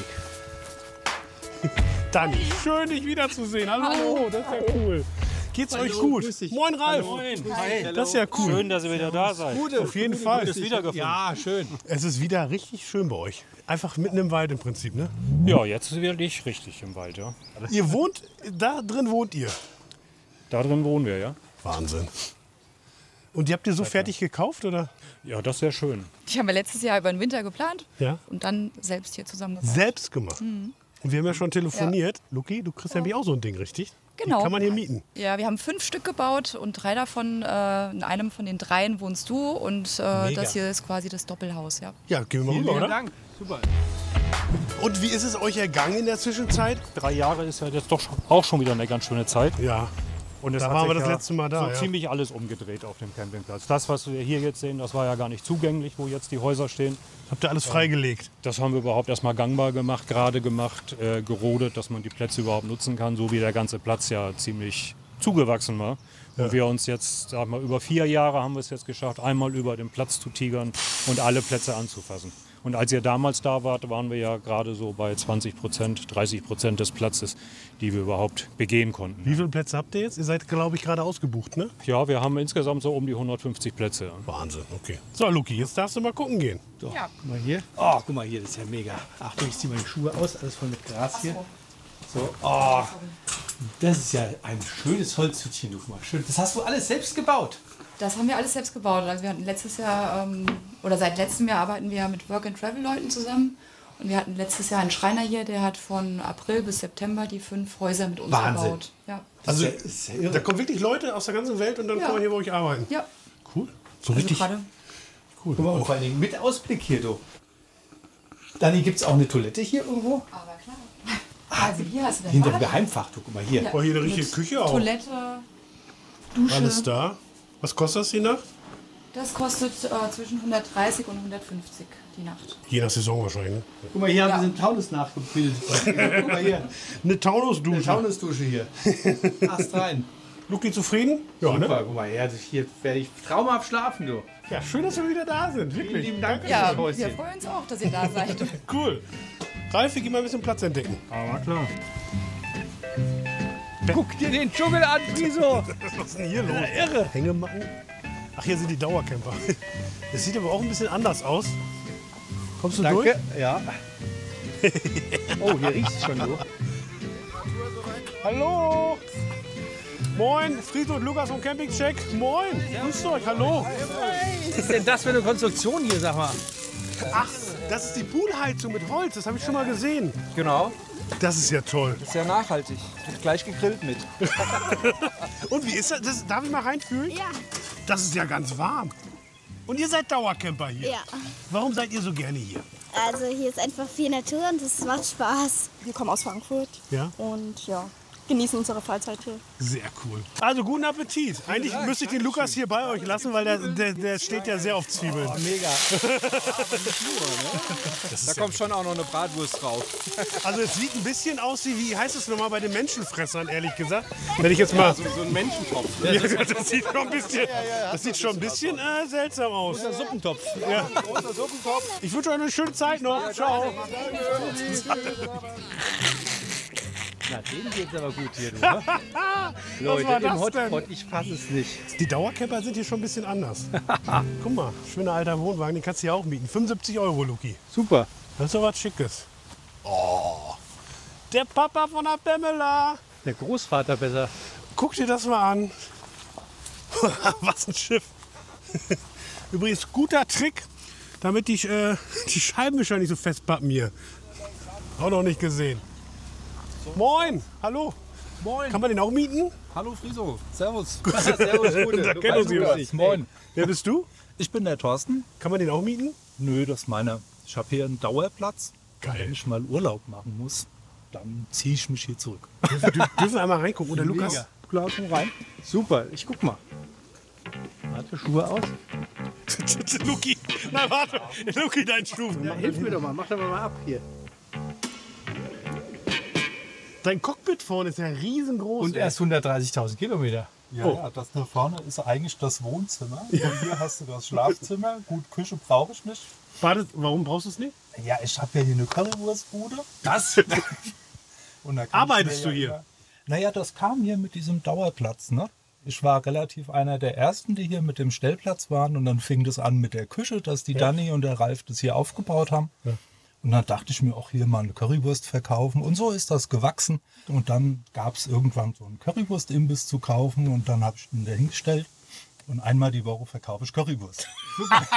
S6: Dani, schön dich wiederzusehen. Hallo, das ist ja cool. Geht's euch gut? Moin, Ralf.
S9: Moin.
S6: Das ist ja cool.
S9: Schön, dass ihr wieder da seid.
S6: Auf jeden Fall.
S9: Ist wiedergefunden.
S6: Ja, schön. Es ist wieder richtig schön bei euch. Einfach mitten im Wald im Prinzip, ne?
S20: Ja, jetzt ist wirklich richtig im Wald, ja.
S6: Ihr wohnt, da drin wohnt ihr.
S20: Da drin wohnen wir, ja.
S6: Wahnsinn. Und die habt ihr so fertig gekauft, oder?
S20: Ja, das ist sehr schön.
S17: Die haben wir letztes Jahr über den Winter geplant
S6: Ja.
S17: und dann selbst hier zusammengebaut.
S6: Selbst gemacht.
S17: Mhm.
S6: Und wir haben ja schon telefoniert. Luki, du kriegst nämlich auch so ein Ding, richtig?
S17: Genau.
S6: Die kann man hier mieten.
S17: Ja, wir haben fünf Stück gebaut und drei davon, äh, in einem von den dreien wohnst du und äh,
S6: Mega.
S17: das hier ist quasi das Doppelhaus, ja.
S6: Ja, gehen wir mal
S9: Vielen,
S6: rüber,
S9: vielen
S6: oder?
S9: Dank. Super.
S6: Und wie ist es euch ergangen in der Zwischenzeit?
S20: Drei Jahre ist ja jetzt doch schon- auch schon wieder eine ganz schöne Zeit.
S6: Ja.
S20: Und es
S6: Da
S20: hat
S6: waren wir
S20: sich
S6: das
S20: ja
S6: letzte Mal da,
S20: So
S6: ja.
S20: ziemlich alles umgedreht auf dem Campingplatz. Das, was wir hier jetzt sehen, das war ja gar nicht zugänglich, wo jetzt die Häuser stehen.
S6: Habt ihr alles freigelegt?
S20: Das haben wir überhaupt erstmal gangbar gemacht, gerade gemacht, äh, gerodet, dass man die Plätze überhaupt nutzen kann, so wie der ganze Platz ja ziemlich zugewachsen war.
S6: Ja.
S20: Und wir uns jetzt, sag mal, über vier Jahre haben wir es jetzt geschafft, einmal über den Platz zu tigern und alle Plätze anzufassen. Und als ihr damals da wart, waren wir ja gerade so bei zwanzig Prozent, dreißig Prozent des Platzes, die wir überhaupt begehen konnten.
S6: Wie viele Plätze habt ihr jetzt? Ihr seid, glaube ich, gerade ausgebucht, ne?
S20: Ja, wir haben insgesamt so um die hundertfünfzig Plätze.
S6: Wahnsinn, okay. So, Luki, jetzt darfst du mal gucken gehen.
S9: So, ja. Guck mal hier. Oh, guck mal hier, das ist ja mega. Achtung, ich ziehe meine Schuhe aus, alles voll mit Gras hier. So, oh, das ist ja ein schönes Holzhütchen, du mal schön. Das hast du alles selbst gebaut?
S17: Das haben wir alles selbst gebaut. Also wir hatten letztes Jahr, ähm, oder seit letztem Jahr arbeiten wir mit Work-and-Travel-Leuten zusammen. Und wir hatten letztes Jahr einen Schreiner hier, der hat von April bis September die fünf Häuser mit uns
S6: Wahnsinn.
S17: gebaut. Ja.
S6: Also,
S9: Das ist ja- ist ja irre.
S6: da kommen wirklich Leute aus der ganzen Welt und dann
S17: Ja.
S6: kann man hier bei euch arbeiten.
S17: Ja.
S6: Cool. So
S17: Also
S6: richtig
S17: gerade-
S6: cool.
S9: Guck mal, und vor allen Dingen mit Ausblick hier, du. Dani, gibt es auch eine Toilette hier irgendwo?
S17: Aber klar. Also hier hast du dein
S9: Hinter dem
S17: Bad.
S9: Geheimfach, du, guck mal hier.
S17: Ja.
S6: Oh, hier eine richtige
S17: Mit
S6: Küche auch.
S17: Toilette, Dusche.
S6: Alles da. Was kostet das die Nacht?
S17: Das kostet äh, zwischen hundertdreißig und hundertfünfzig die Nacht.
S6: Je nach Saison wahrscheinlich. Ne?
S9: Guck mal, hier haben
S17: Ja.
S9: wir so einen Taunus nachgebildet. Guck mal hier.
S6: Eine Taunusdusche.
S9: Eine Taunusdusche hier. Ast rein.
S6: Luki zufrieden? Ja,
S9: Super,
S6: ne?
S9: guck mal her, also hier werde ich traumhaft schlafen, du.
S6: Ja, schön, dass wir wieder da sind. Wirklich.
S9: Vielen lieben Dank für
S17: Ja,
S9: das Häuschen.
S17: wir freuen uns auch, dass ihr da seid.
S6: Cool. Ralf, wir gehen mal ein bisschen Platz entdecken.
S20: Aber klar.
S9: Guck dir den Dschungel an, Friso.
S6: Was ist denn hier los?
S9: Ja, irre.
S6: Hängematten. Ach, hier sind die Dauercamper. Das sieht aber auch ein bisschen anders aus. Kommst du
S9: Danke.
S6: durch?
S9: Ja. Oh, hier riecht es schon, du.
S6: Hallo. Moin, Friso und Lukas vom Campingcheck. Moin. Grüßt euch, hallo.
S9: Was ist denn das für eine Konstruktion hier, sag mal?
S6: Ach, das ist die Poolheizung mit Holz. Das habe ich schon mal gesehen.
S9: Genau.
S6: Das ist ja toll.
S9: Das ist ja nachhaltig. Wird gleich gegrillt mit.
S6: Und wie ist das? das? Darf ich mal reinfühlen?
S21: Ja.
S6: Das ist ja ganz warm. Und ihr seid Dauercamper hier?
S21: Ja.
S6: Warum seid ihr so gerne hier?
S21: Also hier ist einfach viel Natur und es macht Spaß.
S22: Wir kommen aus Frankfurt
S6: Ja.
S22: und ja, genießen unsere Freizeit hier.
S6: Sehr cool. Also guten Appetit. Eigentlich müsste ich den Lukas hier bei euch lassen, weil der, der, der steht ja sehr auf Zwiebeln.
S9: Oh, mega. Da kommt schon auch noch eine Bratwurst drauf.
S6: Also es sieht ein bisschen aus wie, wie heißt es nochmal bei den Menschenfressern, ehrlich gesagt. Wenn ich jetzt mal...
S9: Ja, so, so ein Menschentopf.
S6: Ja, das, das sieht schon ein bisschen, das sieht schon ein bisschen äh, seltsam aus.
S9: Großer Suppentopf.
S6: Ja. Ich wünsche euch eine schöne Zeit noch. Ciao.
S9: Na, denen geht's aber gut hier, du.
S6: Was
S9: Leute,
S6: war
S9: im
S6: das
S9: Hotspot,
S6: denn?
S9: ich fass es nicht.
S6: Die Dauercamper sind hier schon ein bisschen anders. Guck mal, schöner alter Wohnwagen, den kannst du ja auch mieten. fünfundsiebzig Euro, Luki.
S9: Super.
S6: Das ist doch was Schickes. Oh, der Papa von der Pamela.
S9: Der Großvater besser.
S6: Guck dir das mal an. Was ein Schiff. Übrigens, guter Trick, damit die, äh, die Scheibenwischer nicht so festpappen hier. Auch noch nicht gesehen. Moin, hallo.
S9: Moin.
S6: Kann man den auch mieten?
S23: Hallo Friso, servus.
S9: Servus, Gute.
S6: Da
S9: Du
S6: kennen
S23: weißt,
S6: uns
S23: wer
S6: jemand.
S23: ich. Moin.
S6: Wer bist du?
S23: Ich bin der Thorsten.
S6: Kann man den auch mieten?
S23: Nö, das ist meiner. Ich habe hier einen Dauerplatz.
S6: Geil.
S23: Wenn ich mal Urlaub machen muss, dann ziehe ich mich hier zurück.
S6: Dürfen, dürfen wir einmal reingucken? Oder Lukas?
S9: Mega. Klar, komm rein. Super, ich guck mal. Warte, Schuhe aus.
S6: Luki, na warte. Luki, dein Schuh.
S9: Ja, hilf mir doch mal, mach doch mal ab hier.
S6: Dein Cockpit vorne ist ja riesengroß.
S9: Und erst hundertdreißigtausend Kilometer.
S23: Ja,
S6: Oh.
S23: ja, das da vorne ist eigentlich das Wohnzimmer. Und hier hast du das Schlafzimmer. Gut, Küche brauche ich nicht.
S6: Warte, warum brauchst du es nicht?
S23: Ja, ich habe ja hier eine Currywurstbude.
S6: Das?
S23: Und da kann ich
S6: Arbeitest
S23: mir
S6: du hier?
S23: immer- Naja, das kam hier mit diesem Dauerplatz. Ne? Ich war relativ einer der Ersten, die hier mit dem Stellplatz waren. Und dann fing das an mit der Küche, dass die
S6: Ja.
S23: Dani und der Ralf das hier aufgebaut haben.
S6: Ja.
S23: Und dann dachte ich mir auch hier mal eine Currywurst verkaufen. Und so ist das gewachsen. Und dann gab es irgendwann so einen Currywurst-Imbiss zu kaufen. Und dann habe ich den da hingestellt. Und einmal die Woche verkaufe ich Currywurst.